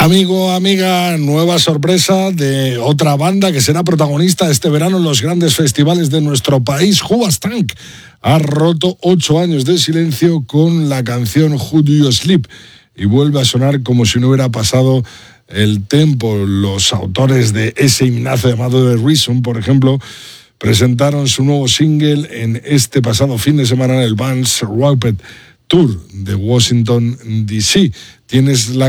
Amigo, amiga, nueva sorpresa de otra banda que será protagonista este verano en los grandes festivales de nuestro país. Hoobastank ha roto 8 años de silencio con la canción Who Do You Sleep y vuelve a sonar como si no hubiera pasado el tiempo. Los autores de ese himnazo llamado The Reason, por ejemplo, presentaron su nuevo single en este pasado fin de semana en el Vans Warped Tour de Washington, D.C. Tienes la